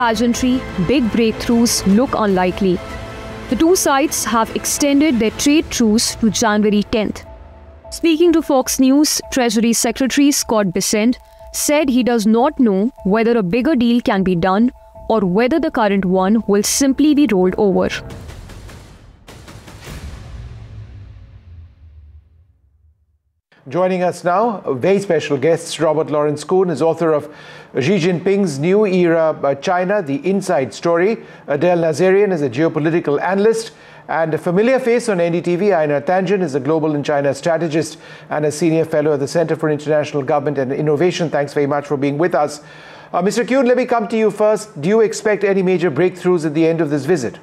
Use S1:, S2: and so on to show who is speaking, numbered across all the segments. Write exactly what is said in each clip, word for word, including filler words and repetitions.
S1: pageantry, big breakthroughs look unlikely. The two sides have extended their trade truce to January tenth. Speaking to Fox News, Treasury Secretary Scott Bessent said he does not know whether a bigger deal can be done or whether the current one will simply be rolled over.
S2: Joining us now, a very special guest, Robert Lawrence Kuhn is author of Xi Jinping's New Era uh, China, The Inside Story. Adel Nazarian is a geopolitical analyst, and a familiar face on N D T V, Einar Tangent, is a global and China strategist and a senior fellow at the Center for International Government and Innovation. Thanks very much for being with us. Uh, Mister Kuhn, let me come to you first. Do you expect any major breakthroughs at the end of this visit?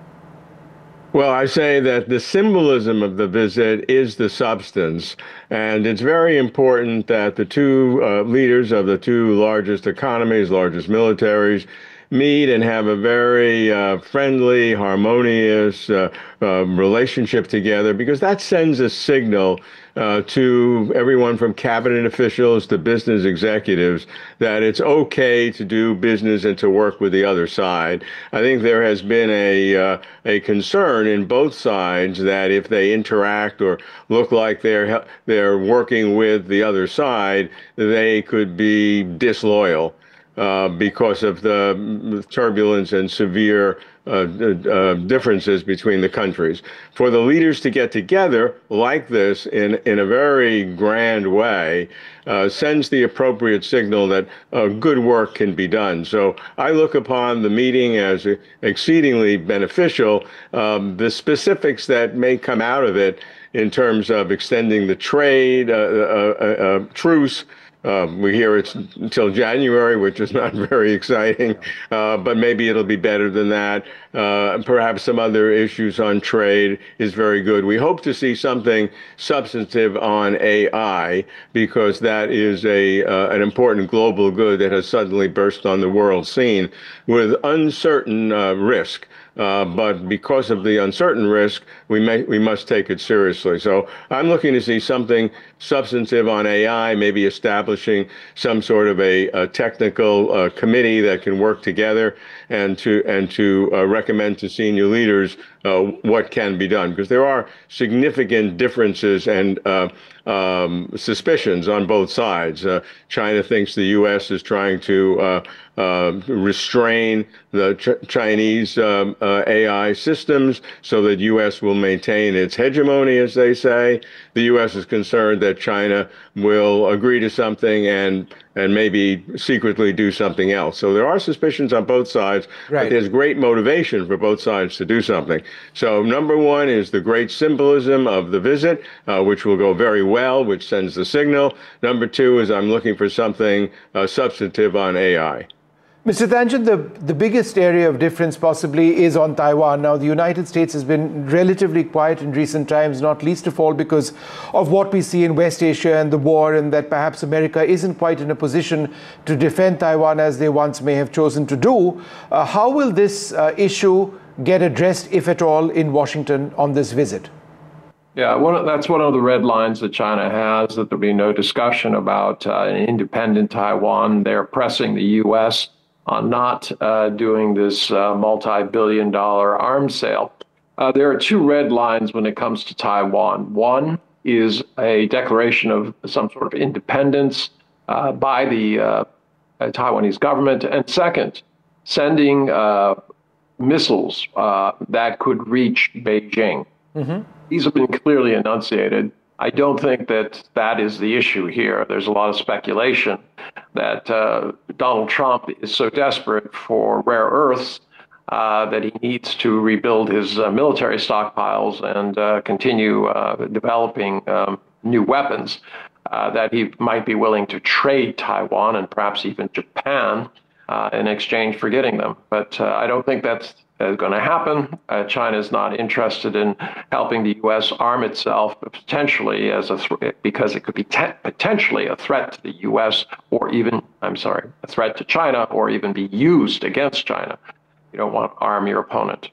S3: Well, I say that the symbolism of the visit is the substance, and it's very important that the two uh, leaders of the two largest economies, largest militaries, meet and have a very uh, friendly, harmonious uh, uh, relationship together, because that sends a signal uh, to everyone from cabinet officials to business executives that it's okay to do business and to work with the other side. I think there has been a uh, a concern in both sides that if they interact or look like they're they're working with the other side, they could be disloyal. Uh, because of the turbulence and severe uh, uh, differences between the countries. For the leaders to get together like this in, in a very grand way uh, sends the appropriate signal that uh, good work can be done. So I look upon the meeting as exceedingly beneficial. Um, the specifics that may come out of it in terms of extending the trade uh, uh, uh, uh, truce, Uh, we hear it's until January, which is not very exciting, uh, but maybe it'll be better than that. Uh, perhaps some other issues on trade is very good. We hope to see something substantive on A I, because that is a uh, an important global good that has suddenly burst on the world scene with uncertain uh, risk. Uh, but because of the uncertain risk, we may we must take it seriously. So I'm looking to see something substantive on A I, maybe establishing some sort of a, a technical uh, committee that can work together and to and to uh, recommend to senior leaders uh, what can be done, because there are significant differences and uh, um, suspicions on both sides. Uh, China thinks the U S is trying to uh, uh, restrain the ch Chinese um, uh, A I systems so that U S will maintain its hegemony, as they say. The U S is concerned that China will agree to something and and maybe secretly do something else. So there are suspicions on both sides, right. But there's great motivation for both sides to do something. So number one is the great symbolism of the visit, uh, which will go very well, which sends the signal. Number two is I'm looking for something uh, substantive on A I.
S2: Mister Tangent, the, the biggest area of difference possibly is on Taiwan. Now, the United States has been relatively quiet in recent times, not least of all because of what we see in West Asia and the war, and that perhaps America isn't quite in a position to defend Taiwan as they once may have chosen to do. Uh, how will this uh, issue get addressed, if at all, in Washington on this visit?
S4: Yeah, one of, that's one of the red lines that China has, that there'll be no discussion about uh, an independent Taiwan. They're pressing the U S on not uh, doing this uh, multi-billion dollar arms sale. Uh, there are two red lines when it comes to Taiwan. One is a declaration of some sort of independence uh, by the uh, Taiwanese government. And second, sending uh, missiles uh, that could reach Beijing. Mm-hmm. These have been clearly enunciated. I don't think that that is the issue here. There's a lot of speculation that uh, Donald Trump is so desperate for rare earths uh, that he needs to rebuild his uh, military stockpiles and uh, continue uh, developing um, new weapons, uh, that he might be willing to trade Taiwan and perhaps even Japan uh, in exchange for getting them. But uh, I don't think that's is going to happen. Uh, China is not interested in helping the U S arm itself, potentially as a th- because it could be te- potentially a threat to the U S or even, I'm sorry, a threat to China, or even be used against China. You don't want to arm your opponent.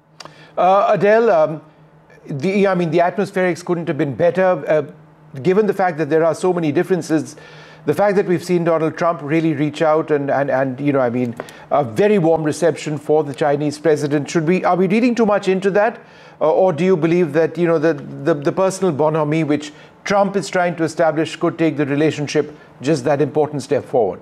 S2: Uh, Adel, um, the, I mean, the atmospherics couldn't have been better. Uh, given the fact that there are so many differences, the fact that we've seen Donald Trump really reach out and, and, and you know, I mean, a very warm reception for the Chinese president, should we, are we reading too much into that? Uh, or do you believe that, you know, the, the, the personal bonhomie which Trump is trying to establish could take the relationship just that important step forward?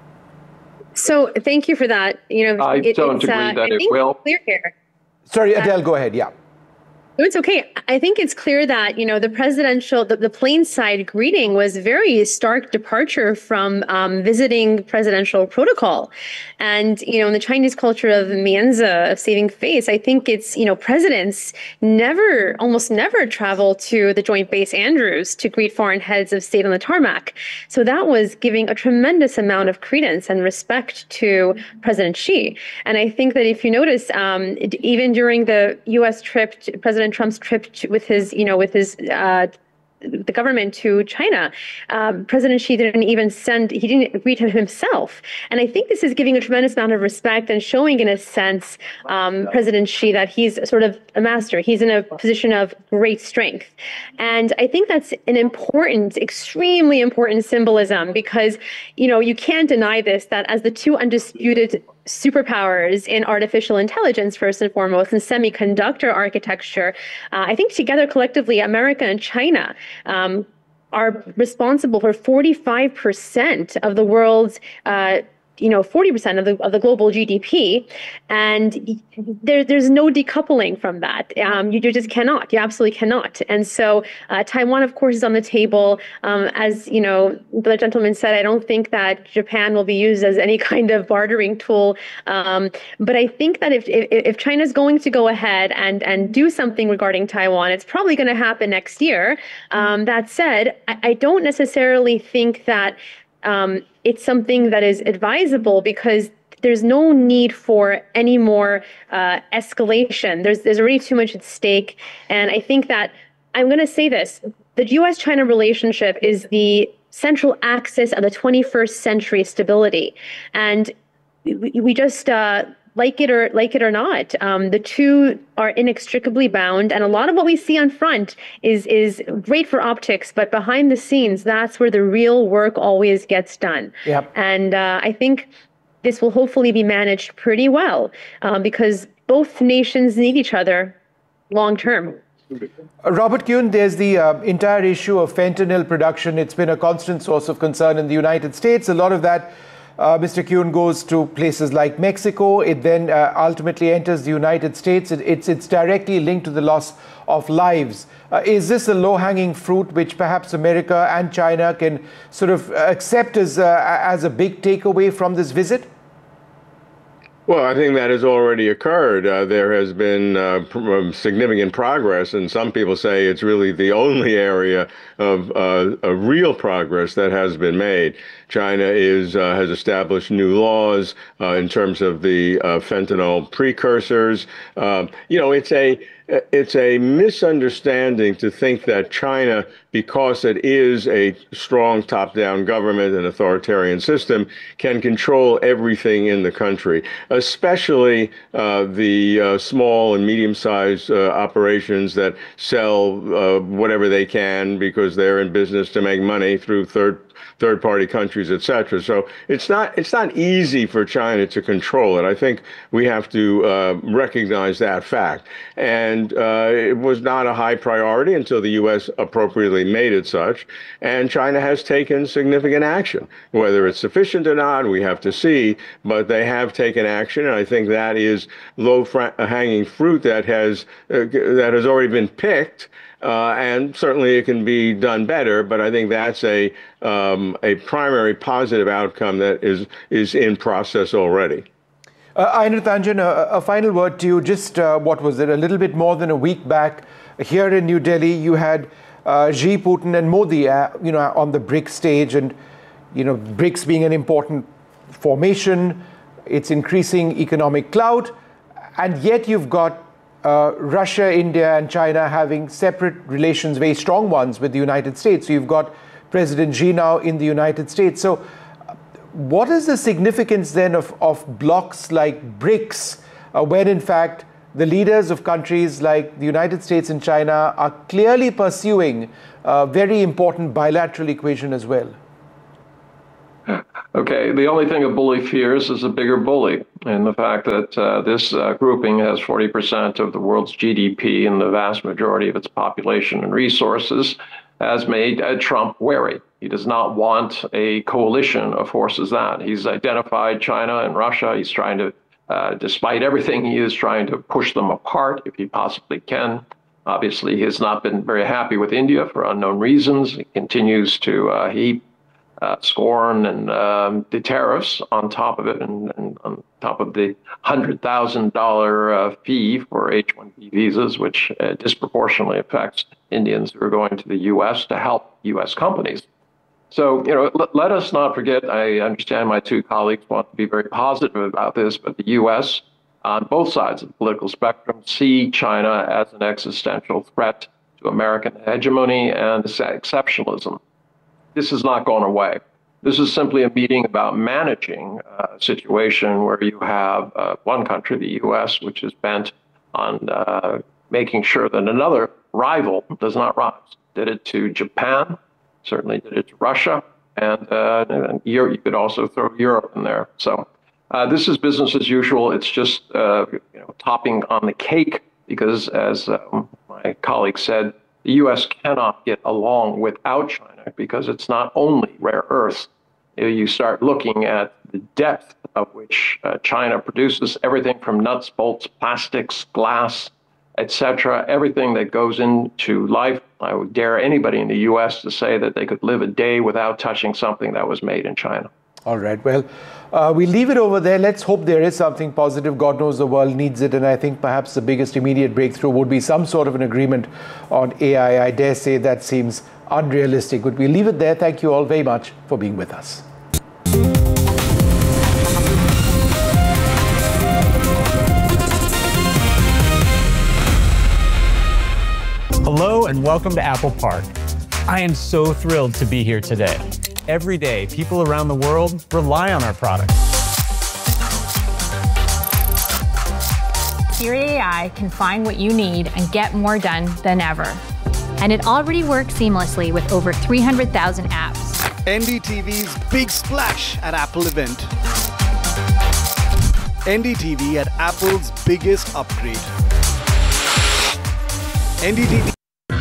S5: So thank you for that. You know,
S4: I
S5: it,
S4: don't
S5: it's,
S4: agree
S5: uh,
S4: that
S5: I
S4: it
S5: think
S4: will.
S5: Clear here.
S2: Sorry, Adele, go ahead. Yeah.
S5: It's okay. I think it's clear that, you know, the presidential, the, the plain side greeting was a very stark departure from um, visiting presidential protocol. And, you know, in the Chinese culture of mianzi, of saving face, I think it's, you know, presidents never, almost never travel to the Joint Base Andrews to greet foreign heads of state on the tarmac. So that was giving a tremendous amount of credence and respect to President Xi. And I think that if you notice, um, even during the U S trip, President Trump's trip to, with his, you know, with his, uh, the government to China, um, President Xi didn't even send, he didn't greet him himself. And I think this is giving a tremendous amount of respect and showing, in a sense, um, President Xi that he's sort of a master. He's in a position of great strength. And I think that's an important, extremely important symbolism because, you know, you can't deny this, that as the two undisputed superpowers in artificial intelligence, first and foremost, and semiconductor architecture, uh, I think together collectively, America and China um, are responsible for forty-five percent of the world's uh, you know, forty percent of the of the global G D P, and there there's no decoupling from that. Um, you, you just cannot. You absolutely cannot. And so uh, Taiwan, of course, is on the table. Um, as you know, the gentleman said, I don't think that Japan will be used as any kind of bartering tool. Um, but I think that if if, if China's going to go ahead and and do something regarding Taiwan, it's probably going to happen next year. Um, that said, I, I don't necessarily think that Um, it's something that is advisable because there's no need for any more uh, escalation. There's there's already too much at stake. And I think that, I'm going to say this, the U S China relationship is the central axis of the twenty-first century stability. And we, we just... Uh, Like it or like it or not, um, the two are inextricably bound, and a lot of what we see on front is is great for optics, but behind the scenes, that's where the real work always gets done.
S2: Yep.
S5: And uh, I think this will hopefully be managed pretty well um, because both nations need each other long term.
S2: Uh, Robert Kuhn, there's the uh, entire issue of fentanyl production. It's been a constant source of concern in the United States. A lot of that, Uh, Mister Kuhn, goes to places like Mexico. It then uh, ultimately enters the United States. It, it's, it's directly linked to the loss of lives. Uh, is this a low-hanging fruit which perhaps America and China can sort of accept as, uh, as a big takeaway from this visit?
S3: Well, I think that has already occurred. Uh, there has been uh, pr- significant progress, and some people say it's really the only area of, uh, of real progress that has been made. China is uh, has established new laws uh, in terms of the uh, fentanyl precursors. Uh, you know, it's a it's a misunderstanding to think that China, because it is a strong top-down government and authoritarian system, can control everything in the country, especially uh, the uh, small and medium-sized uh, operations that sell uh, whatever they can because they're in business to make money through third third-party countries, et cetera. So it's not it's not easy for China to control it. I think we have to uh, recognize that fact. And uh, it was not a high priority until the U S appropriately made it such. And China has taken significant action. Whether it's sufficient or not, we have to see. But they have taken action, and I think that is low-hanging fruit that has uh, that has already been picked. Uh, and certainly it can be done better, but I think that's a um, a primary positive outcome that is is in process already.
S2: Uh, Aina Thanjan, a, a final word to you. Just uh, what was it? A little bit more than a week back, here in New Delhi, you had uh, Xi, Putin, and Modi, uh, you know, on the BRICS stage, and you know, BRICS being an important formation, it's increasing economic clout, and yet you've got Uh, Russia, India, and China having separate relations, very strong ones, with the United States. So you've got President Xi now in the United States. So what is the significance then of, of blocs like BRICS, uh, when in fact the leaders of countries like the United States and China are clearly pursuing a very important bilateral equation as well?
S4: Okay, the only thing a bully fears is a bigger bully. And the fact that uh, this uh, grouping has forty percent of the world's G D P and the vast majority of its population and resources has made uh, Trump wary. He does not want a coalition of forces that. He's identified China and Russia. He's trying to, uh, despite everything, he is trying to push them apart if he possibly can. Obviously, he has not been very happy with India for unknown reasons. He continues to uh, heap uh, scorn and um, the tariffs on top of it, and, and on top of the one hundred thousand dollars uh, fee for H one B visas, which uh, disproportionately affects Indians who are going to the U S to help U S companies. So, you know, let, let us not forget, I understand my two colleagues want to be very positive about this, but the U S on both sides of the political spectrum see China as an existential threat to American hegemony and exceptionalism. This has not gone away. This is simply a meeting about managing a situation where you have uh, one country, the U S, which is bent on uh, making sure that another rival does not rise. Did it to Japan, certainly did it to Russia, and, uh, and Europe, you could also throw Europe in there. So uh, this is business as usual. It's just uh, you know, topping on the cake because, as um, my colleague said, the U S cannot get along without China because it's not only rare earths. You start looking at the depth of which uh, China produces everything from nuts, bolts, plastics, glass, et cetera, everything that goes into life. I would dare anybody in the U S to say that they could live a day without touching something that was made in China.
S2: All right. Well, uh, we leave it over there. Let's hope there is something positive. God knows the world needs it. And I think perhaps the biggest immediate breakthrough would be some sort of an agreement on A I. I dare say that seems unrealistic. But we'll leave it there. Thank you all very much for being with us.
S6: Hello and welcome to Apple Park. I am so thrilled to be here today. Every day, people around the world rely on our products.
S7: Siri A I can find what you need and get more done than ever. And it already works seamlessly with over three hundred thousand apps.
S8: N D T V's big splash at Apple event. N D T V at Apple's biggest upgrade. N D T V.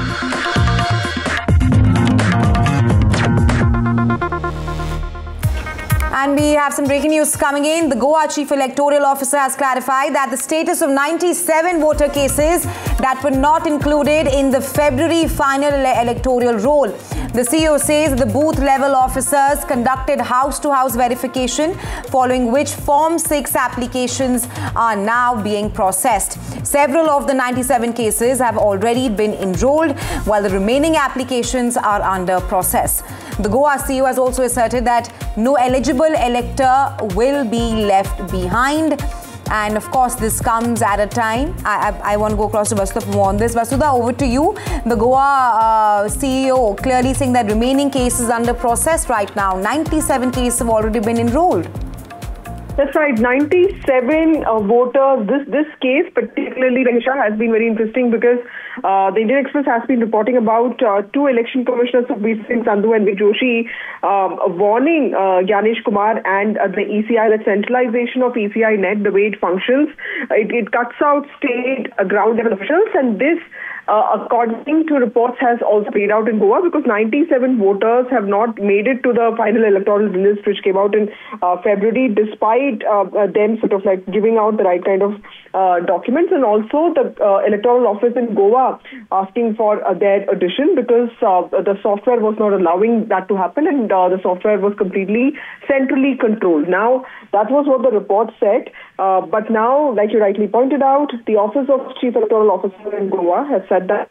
S9: And we have some breaking news coming in. The Goa Chief Electoral Officer has clarified that the status of ninety-seven voter cases that were not included in the February final ele electoral roll. The C E O says the booth level officers conducted house-to-house verification, following which Form six applications are now being processed. Several of the ninety-seven cases have already been enrolled, while the remaining applications are under process. The Goa C E O has also asserted that no eligible elector will be left behind. And of course, this comes at a time. I, I, I want to go across to Vasudha for more on this. Vasudha, over to you. The Goa uh, C E O clearly saying that remaining cases under process right now. ninety-seven cases have already been enrolled.
S10: That's right, ninety-seven uh, voters. This this case particularly, Ranisha, has been very interesting because uh, the Indian Express has been reporting about uh, two election commissioners, Sukhbir Singh Sandhu and Vijay Joshi, um, warning uh, Gyanesh Kumar and uh, the E C I that centralization of E C I net, the way it functions, it, it cuts out state uh, ground level officials, and this, Uh, according to reports, has also played out in Goa because ninety-seven voters have not made it to the final electoral list, which came out in uh, February, despite uh, uh, them sort of like giving out the right kind of uh, documents, and also the uh, electoral office in Goa asking for uh, their addition because uh, the software was not allowing that to happen, and uh, the software was completely centrally controlled. Now, that was what the report said, uh, but now, like you rightly pointed out, the Office of Chief Electoral Officer in Goa has said that.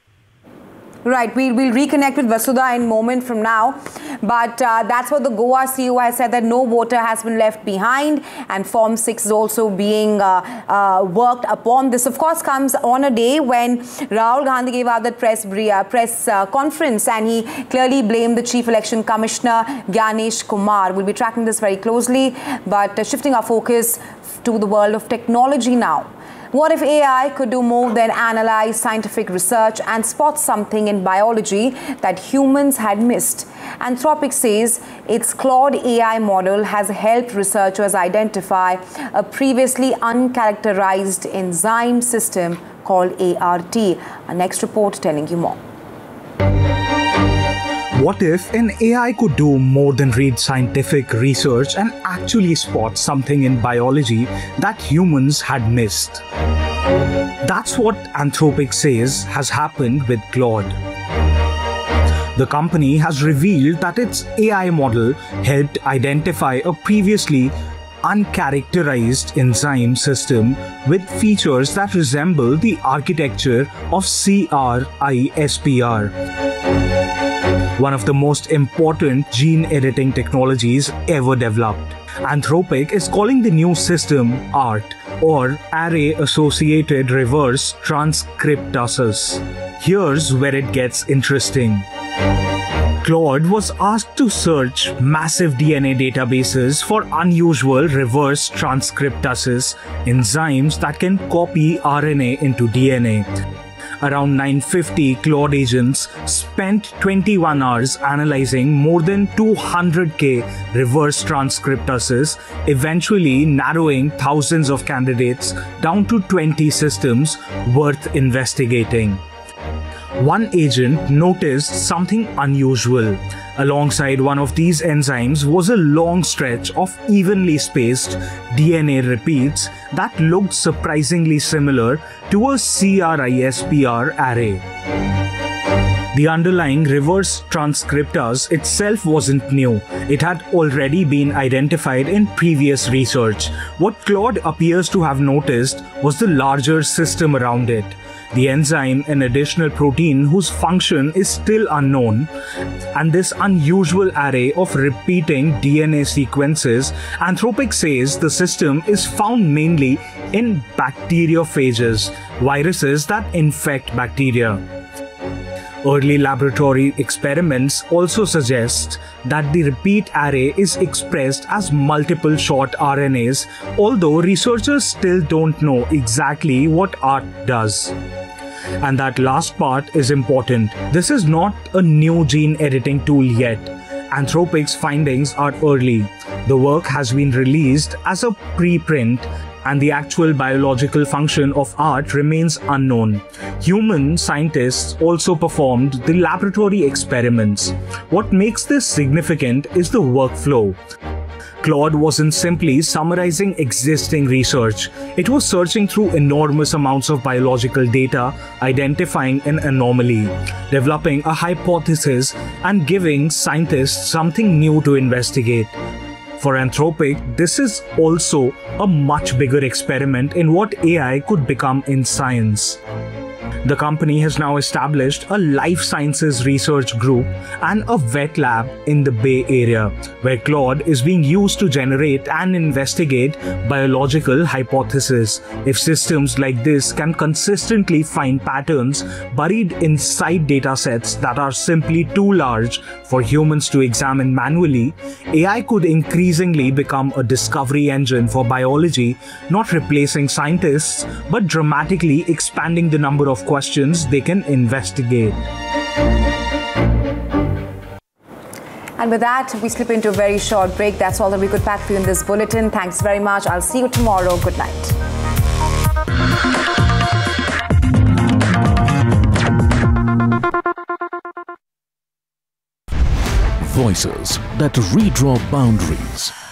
S9: Right, we will reconnect with Vasudha in a moment from now. But uh, that's what the Goa C E O has said, that no voter has been left behind, and Form six is also being uh, uh, worked upon. This, of course, comes on a day when Rahul Gandhi gave out that press, uh, press uh, conference, and he clearly blamed the Chief Election Commissioner, Gyanesh Kumar. We'll be tracking this very closely, but uh, shifting our focus to the world of technology now. What if A I could do more than analyze scientific research and spot something in biology that humans had missed? Anthropic says its Claude A I model has helped researchers identify a previously uncharacterized enzyme system called A R T. Our next report telling you more.
S11: What if an A I could do more than read scientific research and actually spot something in biology that humans had missed? That's what Anthropic says has happened with Claude. The company has revealed that its A I model helped identify a previously uncharacterized enzyme system with features that resemble the architecture of CRISPR, one of the most important gene editing technologies ever developed. Anthropic is calling the new system A R T, or Array Associated Reverse Transcriptases. Here's where it gets interesting. Claude was asked to search massive D N A databases for unusual reverse transcriptases, enzymes that can copy R N A into D N A. Around nine hundred fifty Claude agents spent twenty-one hours analyzing more than two hundred K reverse transcriptases, eventually narrowing thousands of candidates down to twenty systems worth investigating. One agent noticed something unusual. Alongside one of these enzymes was a long stretch of evenly spaced D N A repeats that looked surprisingly similar to a CRISPR array. The underlying reverse transcriptase itself wasn't new. It had already been identified in previous research. What Claude appears to have noticed was the larger system around it. The enzyme, an additional protein whose function is still unknown, and this unusual array of repeating D N A sequences. Anthropic says the system is found mainly in bacteriophages, viruses that infect bacteria. Early laboratory experiments also suggest that the repeat array is expressed as multiple short R N As, although researchers still don't know exactly what A R T does. And that last part is important. This is not a new gene editing tool yet. Anthropic's findings are early. The work has been released as a preprint, and the actual biological function of A R T remains unknown. Human scientists also performed the laboratory experiments. What makes this significant is the workflow. Claude wasn't simply summarizing existing research. It was searching through enormous amounts of biological data, identifying an anomaly, developing a hypothesis, and giving scientists something new to investigate. For Anthropic, this is also a much bigger experiment in what A I could become in science. The company has now established a life sciences research group and a vet lab in the Bay Area, where Claude is being used to generate and investigate biological hypotheses. If systems like this can consistently find patterns buried inside datasets that are simply too large for humans to examine manually, A I could increasingly become a discovery engine for biology, not replacing scientists, but dramatically expanding the number of questions they can investigate.
S9: And with that, we slip into a very short break. That's all that we could pack for you in this bulletin. Thanks very much. I'll see you tomorrow. Good night.
S12: Voices that redraw boundaries.